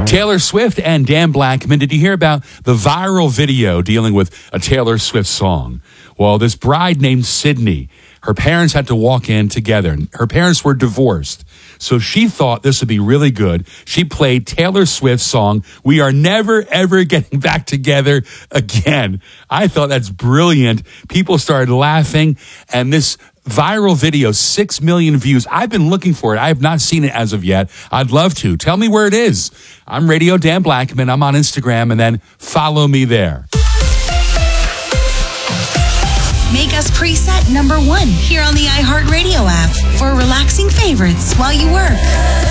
Taylor Swift and Dan Blackman. Did you hear about the viral video dealing with a Taylor Swift song? Well, this bride named Sydney, her parents had to walk in together. Her parents were divorced. So she thought this would be really good. She played Taylor Swift's song, We Are Never, Ever Getting Back Together Again. I thought that's brilliant. People started laughing, and this viral video, 6 million views. I've been looking for it. I have not seen it as of yet. I'd love to. Tell me where it is. I'm Radio Dan Blackman. I'm on Instagram, and then follow me there. Make us preset number 1 here on the iHeartRadio app for relaxing favorites while you work.